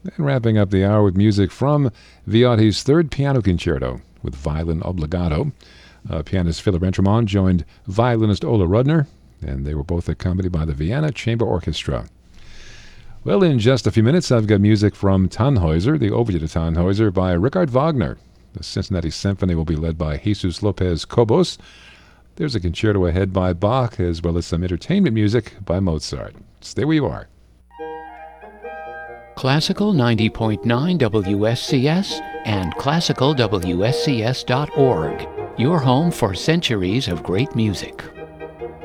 And wrapping up the hour with music from Viotti's Third Piano Concerto with Violin Obbligato. Pianist Philip Rentremont joined violinist Ola Rudner, and they were both accompanied by the Vienna Chamber Orchestra. Well, in just a few minutes, I've got music from Tannhäuser, the Overture to Tannhäuser by Richard Wagner. The Cincinnati Symphony will be led by Jesus Lopez Cobos. There's a concerto ahead by Bach, as well as some entertainment music by Mozart. Stay where you are. Classical 90.9 WSCS and classicalwscs.org. Your home for centuries of great music.